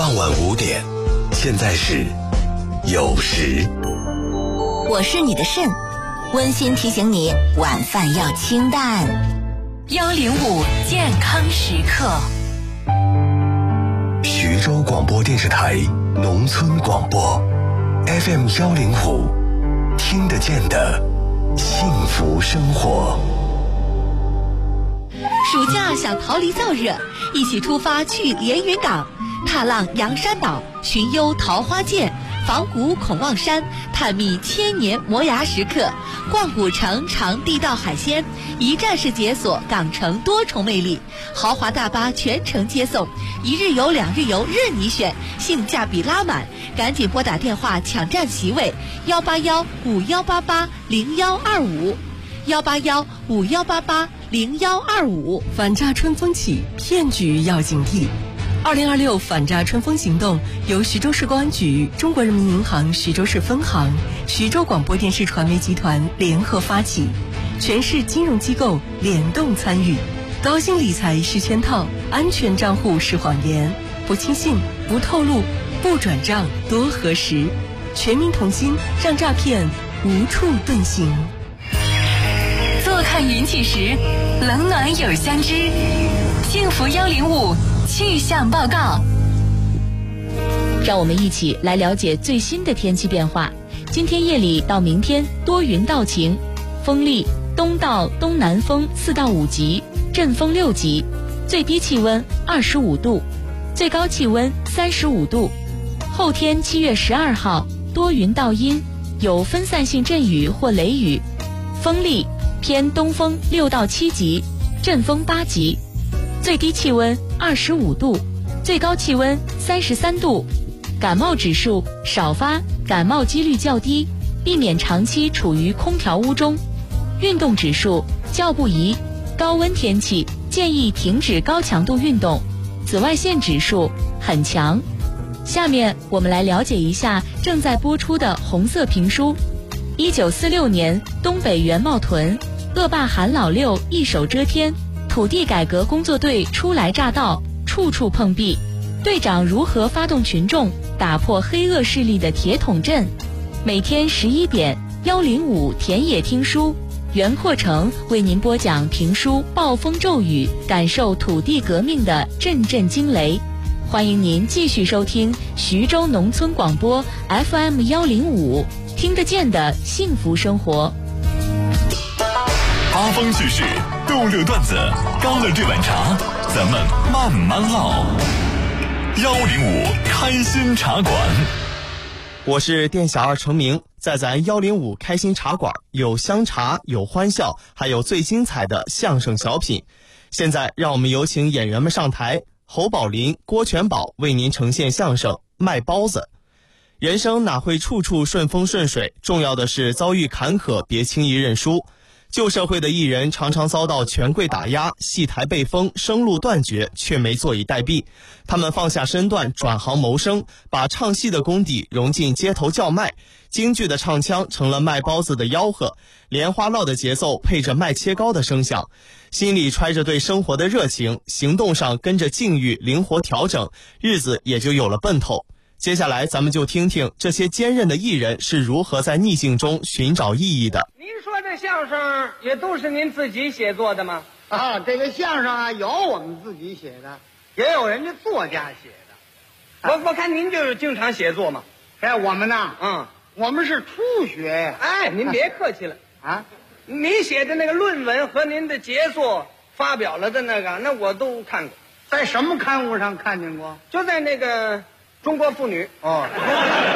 傍晚5点，现在是酉时。 我是你的肾，温馨提醒你晚饭要清淡。 105健康时刻。 徐州广播电视台农村广播 FM 105，听得见的幸福生活。 暑假想逃离燥热，一起出发去连云港，踏浪洋山岛，寻幽桃花涧，访古孔望山，探秘千年磨牙时刻，逛古城尝地道海鲜，一站式解锁港城多重魅力。豪华大巴全程接送，1日游2日游任你选，性价比拉满，赶紧拨打电话抢占席位，18151880125，18151880125。 反诈春风起，骗局要警惕。2026反诈春风行动由徐州市公安局、中国人民银行徐州市分行、徐州广播电视传媒集团联合发起，全市金融机构联动参与。高薪理财是圈套，安全账户是谎言，不轻信，不透露，不转账，多核实。全民同心，让诈骗无处遁形。 坐看云起时，冷暖有相知。幸福105气象报告。 让我们一起来了解最新的天气变化。今天夜里到明天多云到晴，风力东到东南风4到5级，阵风6级，最低气温25度，最高气温35度。后天7月12号多云到阴，有分散性阵雨或雷雨，风力偏东风6到7级，阵风8级，最低气温25度，最高气温33度。感冒指数少发，感冒几率较低，避免长期处于空调屋中。运动指数较不宜，高温天气建议停止高强度运动。紫外线指数很强。下面我们来了解一下正在播出的红色评书。1946年东北袁茂屯，恶霸韩老六一手遮天，土地改革工作队初来乍到，处处碰壁，队长如何发动群众打破黑恶势力的铁桶阵？每天11点105田野听书，袁阔成为您播讲评书《暴风骤雨》，感受土地革命的阵阵惊雷。欢迎您继续收听徐州农村广播 FM 105，听得见的幸福生活。 八方趣事，逗乐段子，高乐这碗茶，咱们慢慢唠。105开心茶馆， 我是店小二程明，在咱105开心茶馆有香茶，有欢笑，还有最精彩的相声小品。现在让我们有请演员们上台，侯宝林、郭全宝为您呈现相声《卖包子》。人生哪会处处顺风顺水，重要的是遭遇坎坷别轻易认输。旧社会的艺人常常遭到权贵打压，戏台被封，生路断绝，却没坐以待毙。他们放下身段，转行谋生，把唱戏的功底融进街头叫卖。京剧的唱腔成了卖包子的吆喝，莲花落的节奏配着卖切糕的声响，心里揣着对生活的热情，行动上跟着境遇灵活调整，日子也就有了奔头。接下来咱们就听听这些坚韧的艺人是如何在逆境中寻找意义的。 您说这相声也都是您自己写作的吗？ 啊，这个相声啊，有我们自己写的，也有人家作家写的。 我看您就是经常写作嘛。 哎，我们呐，我们是初学呀。 哎，您别客气了啊！ 你写的那个论文和您的杰作发表了的那个，那我都看过。 在什么刊物上看见过？ 就在那个《中国妇女》。 哦。